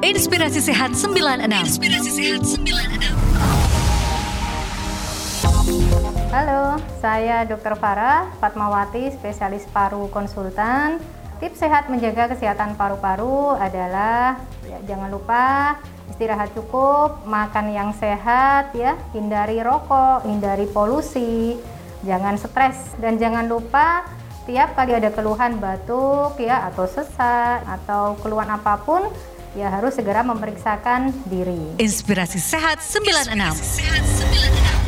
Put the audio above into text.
Inspirasi Sehat 96. Inspirasi Sehat 96. Halo, saya Dr. Farah Fatmawati, spesialis paru konsultan. Tips sehat menjaga kesehatan paru-paru adalah jangan lupa istirahat cukup, makan yang sehat ya, hindari rokok, hindari polusi, jangan stres, dan jangan lupa tiap kali ada keluhan batuk ya atau sesak atau keluhan apapun ya harus segera memeriksakan diri. Inspirasi Sehat 96. Inspirasi Sehat 96.